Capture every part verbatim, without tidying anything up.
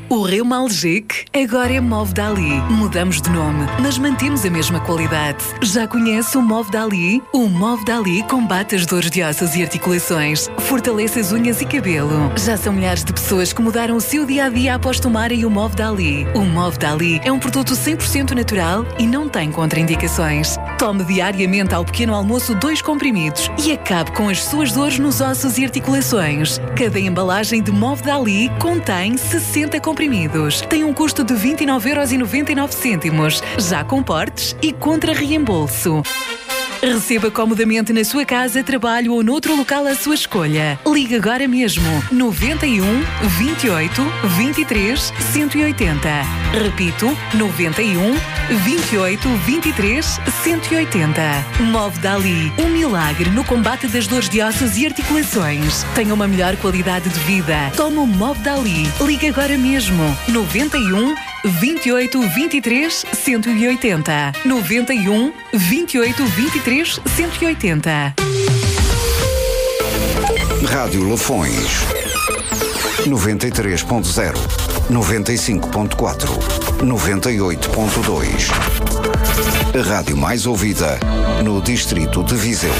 O Reumalgic agora é Movdali. Mudamos de nome, mas mantemos a mesma qualidade. Já conhece o Movdali? O Movdali combate as dores de ossos e articulações, fortalece as unhas e cabelo. Já são milhares de pessoas que mudaram o seu dia-a-dia após tomarem o Movdali. O Movdali é um produto cem por cento natural e não tem contraindicações. Tome diariamente ao pequeno almoço dois comprimidos e acabe com as suas dores nos ossos e articulações. Cada embalagem de Movdali contém sessenta comprimidos. Tem um custo de vinte e nove euros e noventa e nove cêntimos, já com portes e contra reembolso. Receba comodamente na sua casa, trabalho ou noutro local à sua escolha. Ligue agora mesmo noventa e um, vinte e oito, vinte e três, cento e oitenta. Repito, noventa e um, vinte e oito, vinte e três, cento e oitenta. Movdali, um milagre no combate das dores de ossos e articulações. Tenha uma melhor qualidade de vida. Tome o Movdali. Ligue agora mesmo noventa e um, vinte e oito, vinte e três, cento e oitenta. noventa e um, vinte e oito, vinte e três, cento e oitenta. Rádio Lafões noventa e três ponto zero, noventa e cinco ponto quatro, noventa e oito ponto dois. A rádio mais ouvida no distrito de Viseu.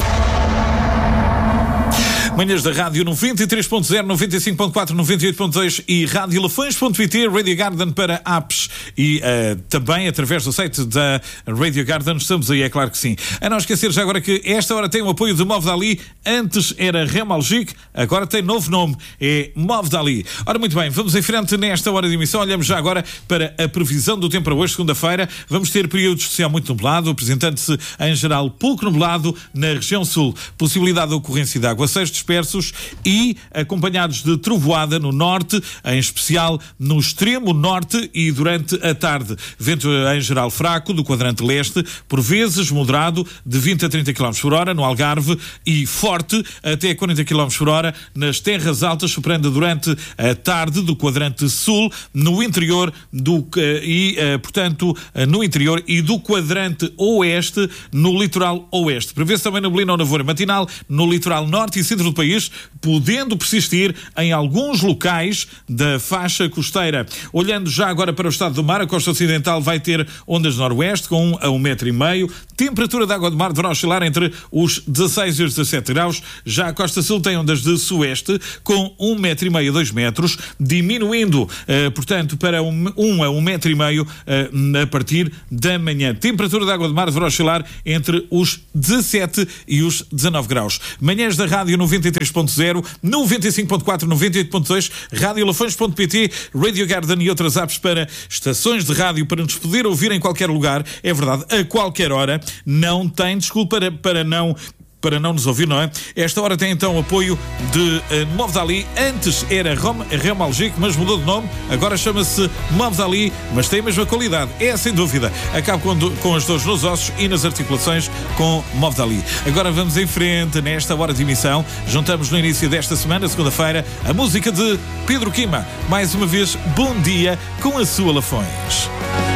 Manhãs da Rádio noventa e três ponto zero, noventa e cinco ponto quatro, noventa e oito ponto dois e rádio lafões ponto pt, Radio Garden para apps e uh, também através do site da Radio Garden. Estamos aí, é claro que sim. A não esquecer já agora que esta hora tem o apoio do Movdali. Antes era Reumalgic, agora tem novo nome, é Movdali. Ora, muito bem, vamos em frente nesta hora de emissão. Olhamos já agora para a previsão do tempo para hoje, segunda-feira. Vamos ter período especial muito nublado, apresentando-se em geral pouco nublado na região sul. Possibilidade de ocorrência de aguaceiros dispersos e acompanhados de trovoada no norte, em especial no extremo norte e durante a tarde. Vento em geral fraco do quadrante leste, por vezes moderado de vinte a trinta quilómetros por hora no Algarve e forte até quarenta quilómetros por hora nas terras altas, superando durante a tarde do quadrante sul no interior do e, portanto, no interior e do quadrante oeste no litoral oeste. Prevê-se também neblina ou nevoeiro matinal no litoral norte e centro do país, podendo persistir em alguns locais da faixa costeira. Olhando já agora para o estado do mar, a costa ocidental vai ter ondas noroeste com um a um metro e meio. Temperatura da água do mar deverá oscilar entre os dezasseis e os dezassete graus. Já a costa sul tem ondas de sueste com um metro e meio a dois metros, diminuindo, eh, portanto, para um, um a um metro e meio eh, a partir da manhã. Temperatura da água do mar deverá oscilar entre os dezassete e os dezanove graus. Manhãs da Rádio noventa e três ponto zero, noventa e cinco ponto quatro, noventa e oito ponto dois, rádio lafões ponto pt, Radio Garden e outras apps para estações de rádio para nos poder ouvir em qualquer lugar. É verdade, a qualquer hora. Não tem desculpa para, para não... para não nos ouvir, não é? Esta hora tem então apoio de uh, Movdali. Antes era Reumalgic, mas mudou de nome. Agora chama-se Movdali, mas tem a mesma qualidade. É sem dúvida. Acaba com, com as dores nos ossos e nas articulações com Movdali. Agora vamos em frente nesta hora de emissão. Juntamos no início desta semana, segunda-feira, a música de Pedro Quima. Mais uma vez, bom dia com a sua Lafões.